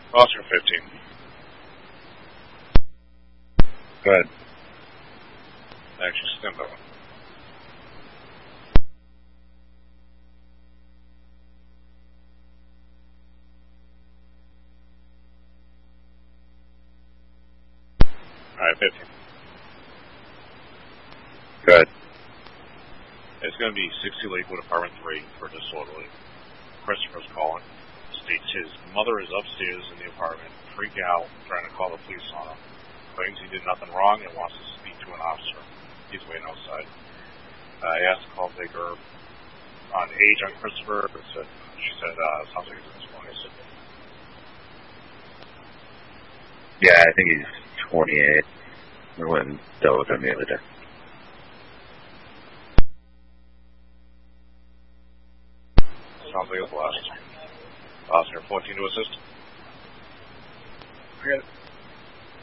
Oscar 15. Go ahead. Actually, stand by. Alright, 15. Go ahead. It's going to be 60 Lakewood, Apartment 3 for disorderly. Christopher's calling. States his mother is upstairs in the apartment, freak out, trying to call the police on him. Claims he did nothing wrong and wants to speak to an officer. He's waiting outside. I asked the call taker on age on Christopher. She said, sounds like he's in his 20s. Yeah, I think he's 28. I went and dealt with him the other day. Sounds like it's last. Oscar 14 to assist. I got it.